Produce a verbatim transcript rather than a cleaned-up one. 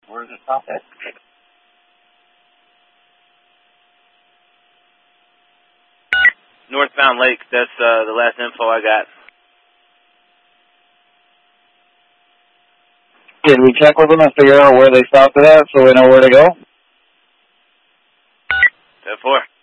Where does it stop at? Northbound Lake. That's uh, the last info I got. Did we check with them and figure out where they stopped it at so we know where to go? ten four.